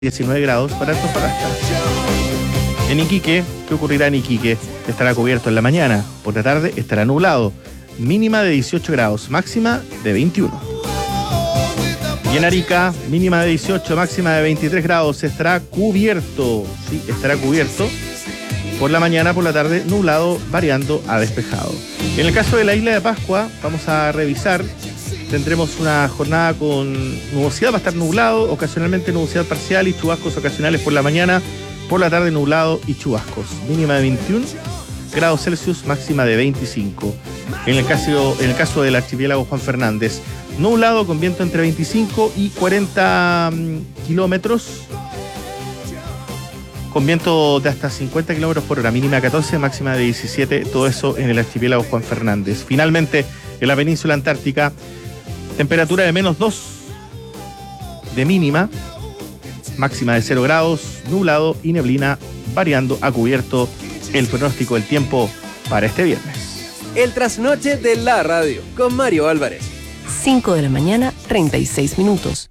19 grados para Antofagasta. En Iquique, ¿qué ocurrirá en Iquique? Estará cubierto en la mañana, por la tarde estará nublado, mínima de 18 grados, máxima de 21. Y en Arica, mínima de 18, máxima de 23 grados, estará cubierto, sí, estará cubierto. Por la mañana, por la tarde, nublado, variando a despejado. En el caso de la isla de Pascua, vamos a revisar. Tendremos una jornada con nubosidad, va a estar nublado, ocasionalmente nubosidad parcial y chubascos ocasionales por la mañana, por la tarde nublado y chubascos. Mínima de 21 grados Celsius, máxima de 25. En el caso del archipiélago Juan Fernández, nublado con viento entre 25 y 40 kilómetros, con viento de hasta 50 kilómetros por hora, mínima 14, máxima de 17, todo eso en el archipiélago Juan Fernández. Finalmente, en la península antártica, temperatura de -2 de mínima, máxima de 0 grados, nublado y neblina, variando a cubierto el pronóstico del tiempo para este viernes. El trasnoche de la radio, con Mario Álvarez. 5 de la mañana, 36 minutos.